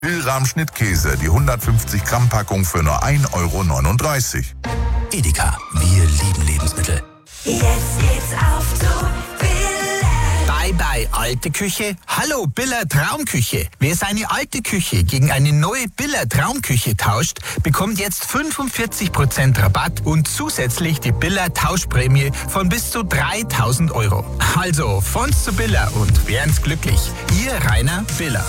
Grillrahmschnittkäse, die 150 Gramm Packung für nur 1,39 €. Edeka, wir lieben Lebensmittel. Jetzt geht's auf zu Billa. Bye bye alte Küche, hallo Biller Traumküche. Wer seine alte Küche gegen eine neue Biller Traumküche tauscht, bekommt jetzt 45% Rabatt und zusätzlich die Biller Tauschprämie von bis zu 3.000 €. Also, von zu Biller und werden's glücklich. Ihr Rainer Biller.